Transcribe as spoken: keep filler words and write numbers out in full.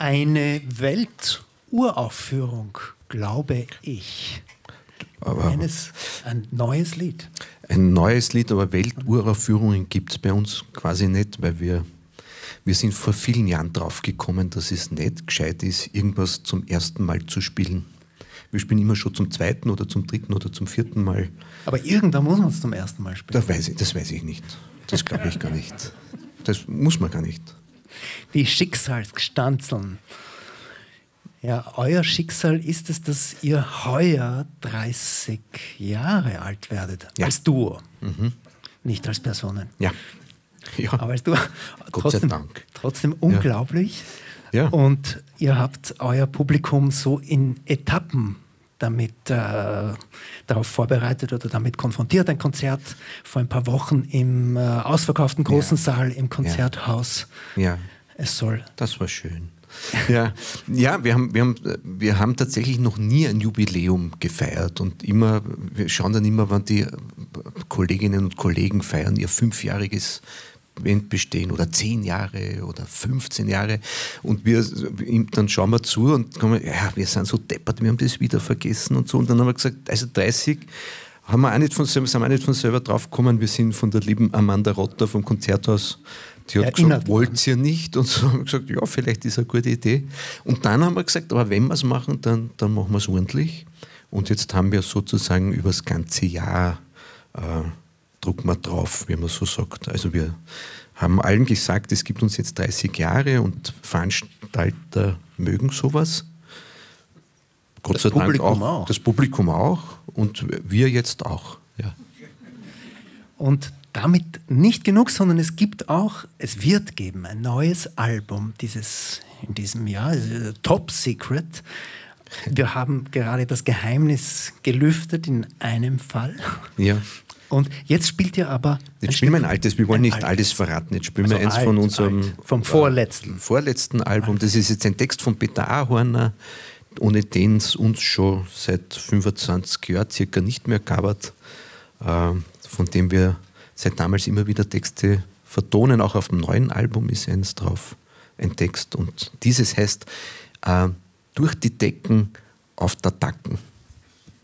eine Welturaufführung, glaube ich. Aber Eines, ein neues Lied. Ein neues Lied, aber Welturaufführungen gibt es bei uns quasi nicht, weil wir, wir sind vor vielen Jahren drauf gekommen, dass es nicht gescheit ist, irgendwas zum ersten Mal zu spielen. Wir spielen immer schon zum zweiten oder zum dritten oder zum vierten Mal. Aber irgendwann muss man es zum ersten Mal spielen. Das weiß ich, das weiß ich nicht. Das glaube ich gar nicht. Das muss man gar nicht. Die Schicksalsgestanzeln. Ja, euer Schicksal ist es, dass ihr heuer dreißig Jahre alt werdet. Ja. Als Duo. Mhm. Nicht als Personen. Ja. Ja. Aber als Duo. Gott Trotzdem, sei Dank. trotzdem unglaublich. Ja. Und ihr habt euer Publikum so in Etappen damit äh, darauf vorbereitet oder damit konfrontiert. Ein Konzert vor ein paar Wochen im äh, ausverkauften großen Ja. Saal im Konzerthaus. Ja. Es soll. Das war schön. Ja, ja wir, haben, wir, haben, wir haben tatsächlich noch nie ein Jubiläum gefeiert und immer, wir schauen dann immer, wann die Kolleginnen und Kollegen feiern ihr fünfjähriges Bandbestehen oder zehn Jahre oder fünfzehn Jahre und wir, dann schauen wir zu und kommen, ja, wir sind so deppert, wir haben das wieder vergessen und so und dann haben wir gesagt, also dreißig haben wir auch nicht von selber, sind wir auch nicht von selber drauf gekommen, wir sind von der lieben Amanda Rotter vom Konzerthaus. Die hat Erinnert gesagt, wollt ihr nicht? Und so haben wir gesagt, ja, vielleicht ist eine gute Idee. Und dann haben wir gesagt, aber wenn wir es machen, dann, dann machen wir es ordentlich. Und jetzt haben wir sozusagen über das ganze Jahr äh, drucken wir drauf, wie man so sagt. Also wir haben allen gesagt, es gibt uns jetzt dreißig Jahre und Veranstalter mögen sowas. Gott Das sei Dank Publikum auch. auch. Das Publikum auch und wir jetzt auch. Ja. Und damit nicht genug, sondern es gibt auch, es wird geben, ein neues Album dieses, in diesem Jahr, Top Secret. Wir haben gerade das Geheimnis gelüftet in einem Fall. Ja. Und jetzt spielt ihr aber... Jetzt spielen wir ein altes, wir wollen ein nicht altes. alles verraten. Jetzt spielen Also wir eins alt, von unserem... alt. Vom vorletzten. Vorletzten Album. Das ist jetzt ein Text von Peter Ahorner, ohne den es uns schon seit fünfundzwanzig Jahren circa nicht mehr gab, äh, von dem wir seit damals immer wieder Texte vertonen. Auch auf dem neuen Album ist eins drauf, ein Text. Und dieses heißt äh, Durch die Decken auf der Tacken.